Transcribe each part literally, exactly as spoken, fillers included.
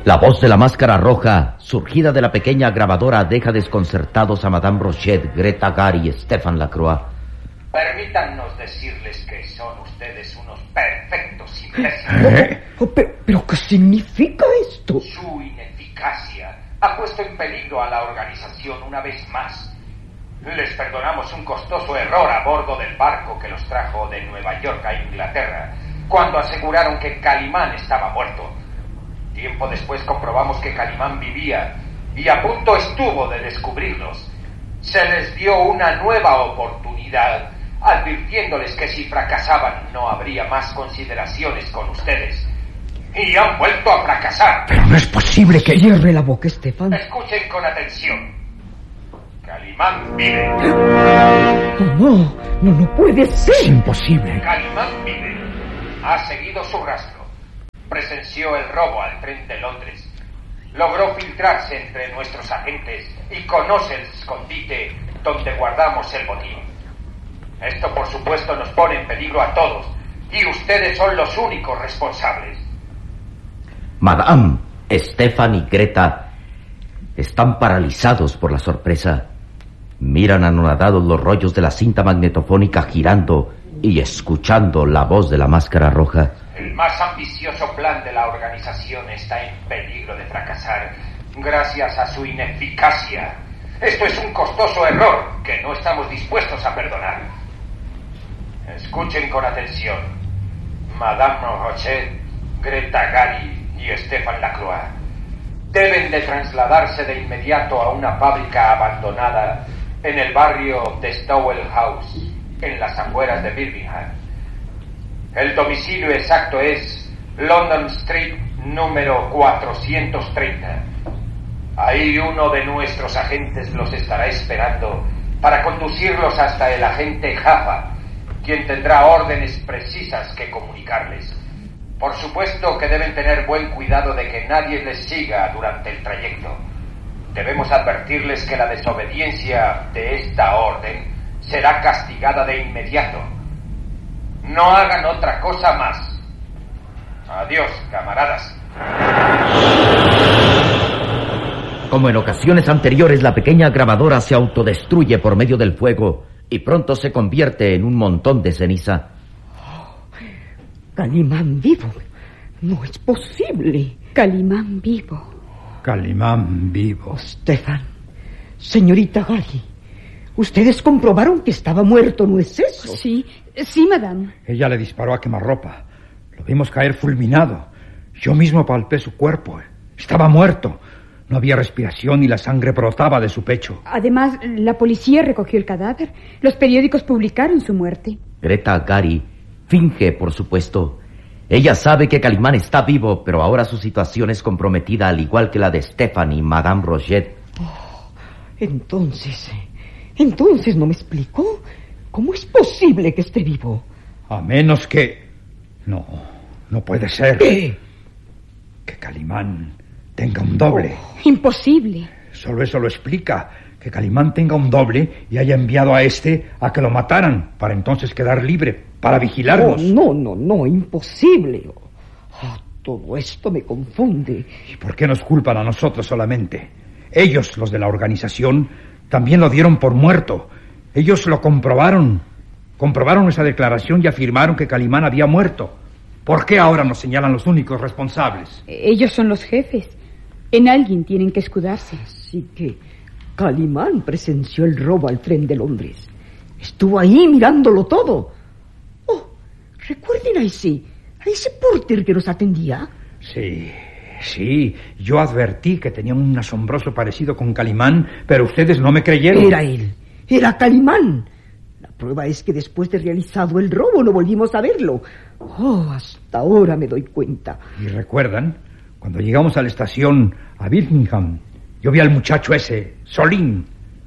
La voz de la máscara roja, surgida de la pequeña grabadora, deja desconcertados a Madame Rochet, Greta Gary y Stéphane Lacroix. Permítannos decirles que son ustedes unos perfectos imbéciles. ¿Eh? Oh, pero, ¿Pero qué significa esto? Su ineficacia ha puesto en peligro a la organización una vez más. Les perdonamos un costoso error a bordo del barco que los trajo de Nueva York a Inglaterra, cuando aseguraron que Calimán estaba muerto. Tiempo después comprobamos que Calimán vivía y a punto estuvo de descubrirlos. Se les dio una nueva oportunidad, advirtiéndoles que si fracasaban no habría más consideraciones con ustedes. Y han vuelto a fracasar. Pero no es posible que... Cierre la boca, Stéphane. Escuchen con atención. Calimán vive. No, no, no, no puede ser. Es imposible. Calimán vive. Ha seguido su rastro. Presenció el robo al tren de Londres. Logró filtrarse entre nuestros agentes y conoce el escondite donde guardamos el botín. Esto, por supuesto, nos pone en peligro a todos y ustedes son los únicos responsables. Madame, Stéphane y Greta están paralizados por la sorpresa. Miran anonadados los rollos de la cinta magnetofónica girando y escuchando la voz de la máscara roja. El más ambicioso plan de la organización está en peligro de fracasar gracias a su ineficacia. Esto es un costoso error que no estamos dispuestos a perdonar. Escuchen con atención. Madame Rochet, Greta Gary y Stéphane Lacroix deben de trasladarse de inmediato a una fábrica abandonada en el barrio de Stowell House, en las afueras de Birmingham. El domicilio exacto es London Street número cuatrocientos treinta. Ahí uno de nuestros agentes los estará esperando para conducirlos hasta el agente Jaffa, quien tendrá órdenes precisas que comunicarles. Por supuesto que deben tener buen cuidado de que nadie les siga durante el trayecto. Debemos advertirles que la desobediencia de esta orden será castigada de inmediato. No hagan otra cosa más. Adiós, camaradas. Como en ocasiones anteriores, la pequeña grabadora se autodestruye por medio del fuego y pronto se convierte en un montón de ceniza. Calimán vivo. No es posible. Calimán vivo. Calimán vivo. Oh, Stéphane, señorita Gary, ustedes comprobaron que estaba muerto, ¿no es eso? Sí, sí, madame. Ella le disparó a quemarropa. Lo vimos caer fulminado. Yo mismo palpé su cuerpo. Estaba muerto. No había respiración y la sangre brotaba de su pecho. Además, la policía recogió el cadáver. Los periódicos publicaron su muerte. Greta Gary finge, por supuesto. Ella sabe que Calimán está vivo, pero ahora su situación es comprometida, al igual que la de Stéphane y Madame Rochet. Oh, entonces, entonces no me explicó. ¿Cómo es posible que esté vivo? A menos que... No, no puede ser. ¿Qué? Que Calimán tenga un doble. Oh, imposible. Solo eso lo explica. Que Calimán tenga un doble y haya enviado a este a que lo mataran, para entonces quedar libre, para vigilarnos. No, no, no, no, imposible. Oh, todo esto me confunde. ¿Y por qué nos culpan a nosotros solamente? Ellos, los de la organización, también lo dieron por muerto. Ellos lo comprobaron. Comprobaron esa declaración y afirmaron que Calimán había muerto. ¿Por qué ahora nos señalan los únicos responsables? Ellos son los jefes. En alguien tienen que escudarse. Así que Calimán presenció el robo al tren de Londres. Estuvo ahí mirándolo todo. Oh, recuerden a ese, a ese porter que nos atendía. Sí, sí. Yo advertí que tenía un asombroso parecido con Calimán, pero ustedes no me creyeron. Era él. Era Calimán. La prueba es que después de realizado el robo no volvimos a verlo. Oh, hasta ahora me doy cuenta. ¿Y recuerdan? Cuando llegamos a la estación, a Birmingham, yo vi al muchacho ese, Solín.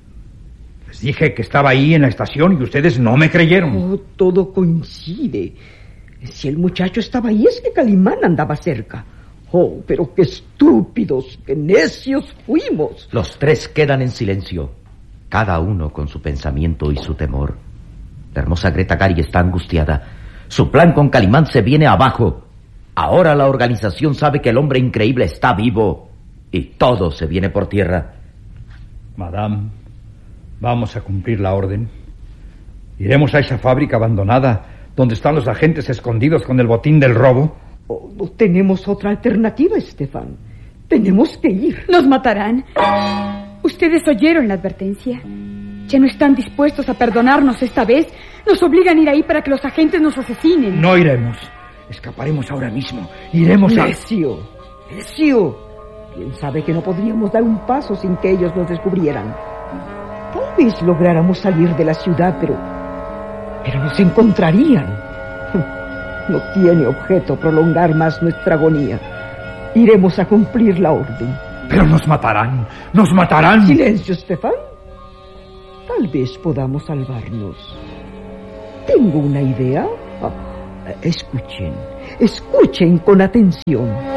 Les dije que estaba ahí en la estación y ustedes no me creyeron. Oh, todo coincide. Si el muchacho estaba ahí es que Calimán andaba cerca. Oh, pero qué estúpidos, qué necios fuimos. Los tres quedan en silencio, cada uno con su pensamiento y su temor. La hermosa Greta Gary está angustiada. Su plan con Calimán se viene abajo. Ahora la organización sabe que el hombre increíble está vivo y todo se viene por tierra. Madame, vamos a cumplir la orden. Iremos a esa fábrica abandonada donde están los agentes escondidos con el botín del robo. Oh, no tenemos otra alternativa, Estefan. Tenemos que ir. Nos matarán. Ustedes oyeron la advertencia. Ya no están dispuestos a perdonarnos esta vez. Nos obligan a ir ahí para que los agentes nos asesinen. No iremos. Escaparemos ahora mismo. Iremos a... Necio, necio. Bien sabe que no podríamos dar un paso sin que ellos nos descubrieran. Tal vez lográramos salir de la ciudad, pero... Pero nos encontrarían. No tiene objeto prolongar más nuestra agonía. Iremos a cumplir la orden. Pero nos matarán. Nos matarán. Silencio, Estefan. Tal vez podamos salvarnos. Tengo una idea. Ah, escuchen. Escuchen con atención.